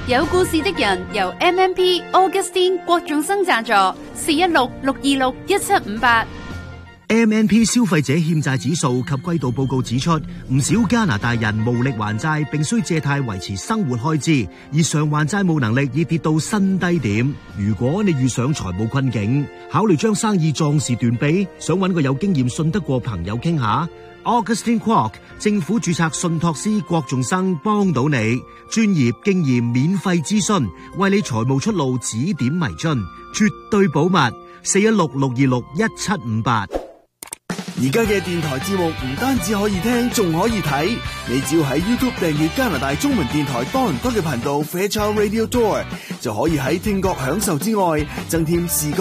有故事的人由 MMP Augustine 郭仲生贊助，416-626-1758。 MNP 消費者欠債指數及季度報告指出，唔少加拿大人無力還債，並需借貸維持生活開支，而償還債務能力已跌到新低點。如果你遇上財務困境，考慮將生意壯士斷臂，想揾個有經驗、信得過朋友傾下。Augustine Kwok 政府註冊信託師郭仲生幫到你，專業經驗免費諮詢，為你財務出路指點迷津，絕對保密。416-626-1758。 而家嘅電台節目唔單止可以聽，仲可以睇。你只要喺 YouTube 訂閱加拿大中文電台多倫多嘅頻道 Fairchild Radio Tour， 就可以喺聽覺享受之外，增添視覺